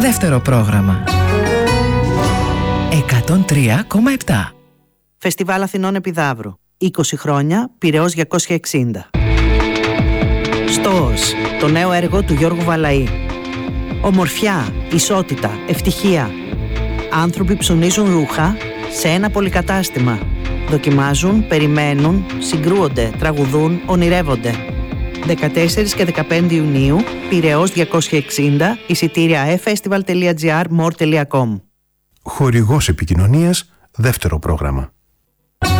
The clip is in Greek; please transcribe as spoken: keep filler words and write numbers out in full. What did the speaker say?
Δεύτερο πρόγραμμα. εκατόν τρία κόμμα επτά. Φεστιβάλ Αθηνών Επιδαύρου. είκοσι χρόνια, Πειραιώς διακόσια εξήντα. Στόος, το νέο έργο του Γιώργου Βαλαή. Ομορφιά, ισότητα, ευτυχία. Άνθρωποι ψωνίζουν ρούχα σε ένα πολυκατάστημα. Δοκιμάζουν, περιμένουν, συγκρούονται, τραγουδούν, ονειρεύονται. δεκατέσσερις και δεκαπέντε Ιουνίου, Πειραιώς διακόσια εξήντα, εισιτήρια e festival τελεία gr, more τελεία com. Χορηγός επικοινωνίας, δεύτερο πρόγραμμα.